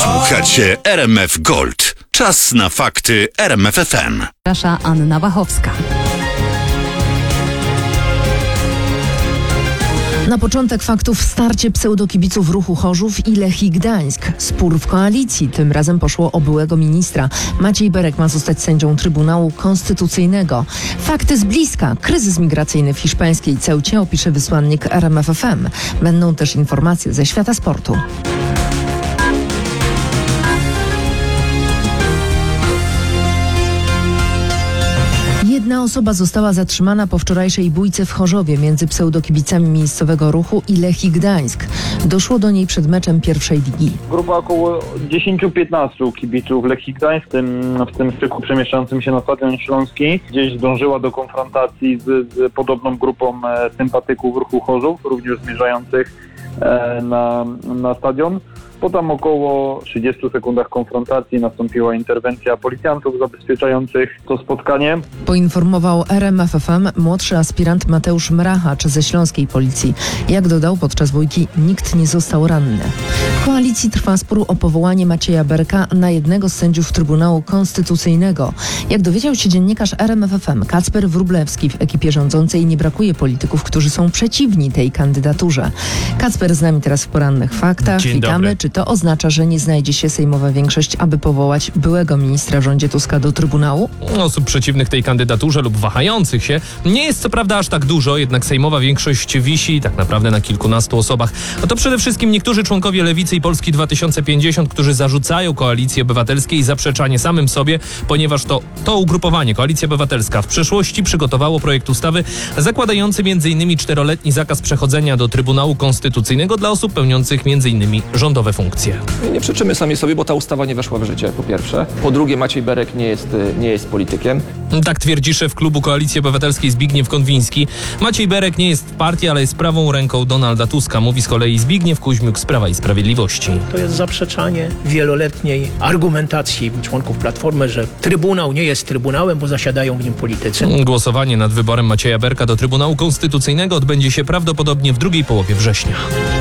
Słuchacie RMF Gold. Czas na fakty RMF FM. Zaprasza Anna Wachowska. Na początek faktów starcie pseudokibiców ruchu Chorzów i Lechii Gdańsk. Spór w koalicji. Tym razem poszło o byłego ministra. Maciej Berek ma zostać sędzią Trybunału Konstytucyjnego. Fakty z bliska. Kryzys migracyjny w hiszpańskiej Ceucie opisze wysłannik RMF FM. Będą też informacje ze świata sportu. Jedna osoba została zatrzymana po wczorajszej bójce w Chorzowie między pseudokibicami miejscowego ruchu i Lechii Gdańsk. Doszło do niej przed meczem pierwszej ligi. Grupa około 10-15 kibiców Lechii Gdańsk, w tym styku przemieszczającym się na Stadion Śląski, gdzieś zdążyła do konfrontacji z podobną grupą sympatyków ruchu Chorzów, również zmierzających na stadion. Po tam około 30 sekundach konfrontacji nastąpiła interwencja policjantów zabezpieczających to spotkanie. Poinformował RMF FM młodszy aspirant Mateusz Mrachacz ze śląskiej policji. Jak dodał, podczas bójki nikt nie został ranny. W koalicji trwa spór o powołanie Macieja Berka na jednego z sędziów Trybunału Konstytucyjnego. Jak dowiedział się dziennikarz RMF FM Kacper Wróblewski, w ekipie rządzącej nie brakuje polityków, którzy są przeciwni tej kandydaturze. Kacper z nami teraz w porannych faktach. Dzień Witamy. dobry. Czy to oznacza, że nie znajdzie się sejmowa większość, aby powołać byłego ministra w rządzie Tuska do Trybunału? Osób przeciwnych tej kandydaturze lub wahających się nie jest co prawda aż tak dużo, jednak sejmowa większość wisi tak naprawdę na kilkunastu osobach. A to przede wszystkim niektórzy członkowie Lewicy i Polski 2050, którzy zarzucają Koalicji Obywatelskiej zaprzeczanie samym sobie, ponieważ to ugrupowanie, Koalicja Obywatelska, w przeszłości przygotowało projekt ustawy zakładający m.in. 4-letni zakaz przechodzenia do Trybunału Konstytucyjnego dla osób pełniących m.in. rządowe funkcje. Nie przeczymy sami sobie, bo ta ustawa nie weszła w życie, po pierwsze. Po drugie, Maciej Berek nie jest politykiem. Tak twierdzi szef klubu Koalicji Obywatelskiej Zbigniew Konwiński. Maciej Berek nie jest w partii, ale jest prawą ręką Donalda Tuska, mówi z kolei Zbigniew Kuźmiuk z Prawa i Sprawiedliwości. To jest zaprzeczanie wieloletniej argumentacji członków Platformy, że Trybunał nie jest Trybunałem, bo zasiadają w nim politycy. Głosowanie nad wyborem Macieja Berka do Trybunału Konstytucyjnego odbędzie się prawdopodobnie w drugiej połowie września.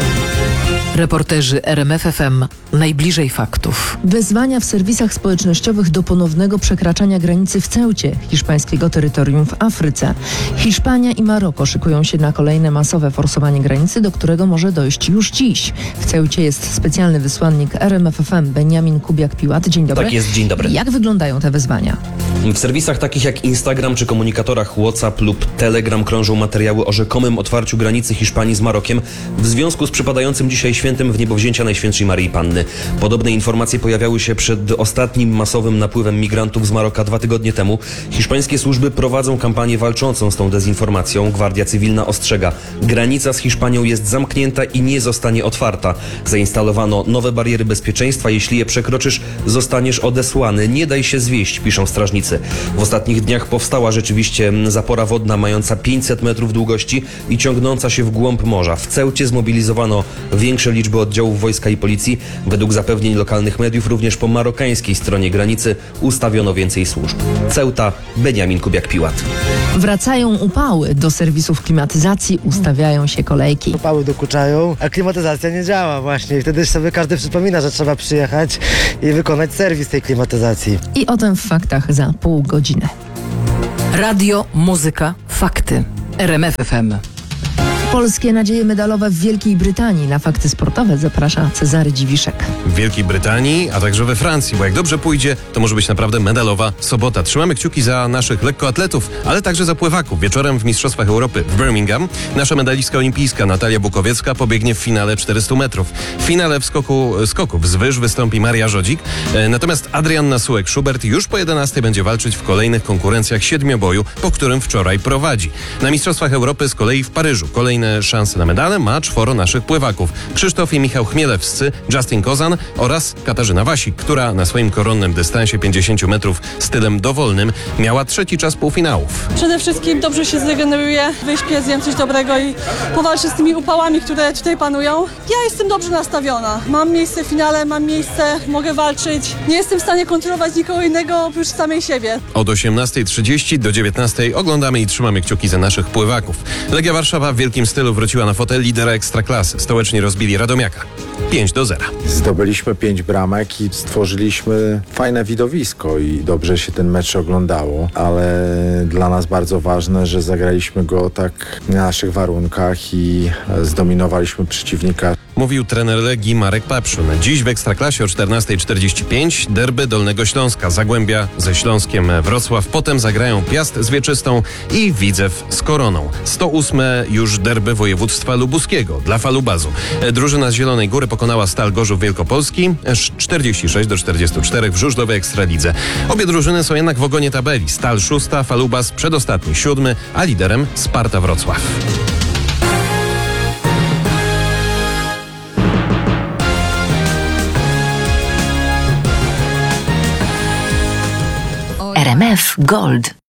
Reporterzy RMF FM najbliżej faktów. Wezwania w serwisach społecznościowych do ponownego przekraczania granicy w Ceucie, hiszpańskiego terytorium w Afryce. Hiszpania i Maroko szykują się na kolejne masowe forsowanie granicy, do którego może dojść już dziś. W Ceucie jest specjalny wysłannik RMF FM Beniamin Kubiak-Piłat. Dzień dobry. Tak jest, dzień dobry. Jak wyglądają te wezwania? W serwisach takich jak Instagram czy komunikatorach WhatsApp lub Telegram krążą materiały o rzekomym otwarciu granicy Hiszpanii z Marokiem w związku z przypadającym dzisiaj świętem Wniebowzięcia Najświętszej Maryi Panny. Podobne informacje pojawiały się przed ostatnim masowym napływem migrantów z Maroka 2 tygodnie temu. Hiszpańskie służby prowadzą kampanię walczącą z tą dezinformacją. Gwardia Cywilna ostrzega: granica z Hiszpanią jest zamknięta i nie zostanie otwarta. Zainstalowano nowe bariery bezpieczeństwa. Jeśli je przekroczysz, zostaniesz odesłany. Nie daj się zwieść, piszą strażnicy. W ostatnich dniach powstała rzeczywiście zapora wodna mająca 500 metrów długości i ciągnąca się w głąb morza. W Ceucie zmobilizowano większe liczby oddziałów wojska i policji. Według zapewnień lokalnych mediów również po marokańskiej stronie granicy ustawiono więcej służb. Ceuta, Beniamin Kubiak-Piłat. Wracają upały. Do serwisów klimatyzacji ustawiają się kolejki. Upały dokuczają, a klimatyzacja nie działa właśnie. I wtedy sobie każdy przypomina, że trzeba przyjechać i wykonać serwis tej klimatyzacji. I o tym w faktach za pół godziny. Radio, muzyka, fakty. RMF FM. Polskie nadzieje medalowe w Wielkiej Brytanii. Na fakty sportowe zaprasza Cezary Dziwiszek. W Wielkiej Brytanii, a także we Francji, bo jak dobrze pójdzie, to może być naprawdę medalowa sobota. Trzymamy kciuki za naszych lekkoatletów, ale także za pływaków. Wieczorem w Mistrzostwach Europy w Birmingham nasza medalistka olimpijska Natalia Bukowiecka pobiegnie w finale 400 metrów. W finale w skoków z wyż wystąpi Maria Żodzik, natomiast Adrianna Sułek-Schubert już po 11 będzie walczyć w kolejnych konkurencjach siedmioboju, po którym wczoraj prowadzi. Na Mistrzostwach Europy z kolei w Paryżu kolejne szanse na medale ma 4 naszych pływaków. Krzysztof i Michał Chmielewscy, Justin Kozan oraz Katarzyna Wasik, która na swoim koronnym dystansie 50 metrów stylem dowolnym miała 3. czas półfinałów. Przede wszystkim dobrze się zregeneruję, wyśpię, zjem coś dobrego i powalczę z tymi upałami, które tutaj panują. Ja jestem dobrze nastawiona. Mam miejsce w finale, mam miejsce, mogę walczyć. Nie jestem w stanie kontrolować nikogo innego oprócz samej siebie. Od 18:30 do 19:00 oglądamy i trzymamy kciuki za naszych pływaków. Legia Warszawa w wielkim stylu wróciła na fotel lidera Ekstraklasy. Stołeczni rozbili Radomiaka 5-0. Zdobyliśmy 5 bramek i stworzyliśmy fajne widowisko i dobrze się ten mecz oglądało, ale dla nas bardzo ważne, że zagraliśmy go tak na naszych warunkach i zdominowaliśmy przeciwnika. Mówił trener Legii Marek Papszun. Dziś w Ekstraklasie o 14:45 derby Dolnego Śląska. Zagłębia ze Śląskiem Wrocław. Potem zagrają Piast z Wieczystą i Widzew z Koroną. 108. już derby województwa lubuskiego dla Falubazu. Drużyna z Zielonej Góry pokonała Stal Gorzów Wielkopolski 46-44 w żużlowej Ekstralidze. Obie drużyny są jednak w ogonie tabeli. Stal 6, Falubaz przedostatni 7, a liderem Sparta Wrocław. RMF Gold.